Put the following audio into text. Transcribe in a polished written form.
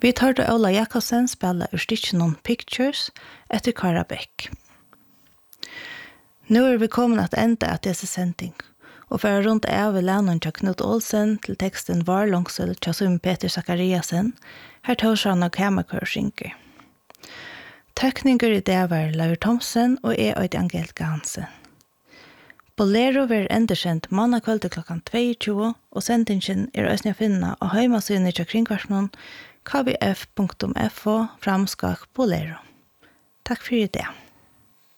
Vi tar til Ola Jakobsen spela ur Stitchen Pictures etter Kara Beck. Nu vi kommet at enda at disse sending, og for rundt av Lennon til Knut Olsen til teksten Var Langsøl til Sum Peter Zakariasen, her Torsson og Kammerkørsynker. Tekninger i det var Laur Thomsen og Øyde Angelika Hansen. Bolero var endekjent mannakvölde klokkan 22, og sendingen øsne å finne av heimasiden til kringkvarsmån kvf.fo/bolero. Takk for det.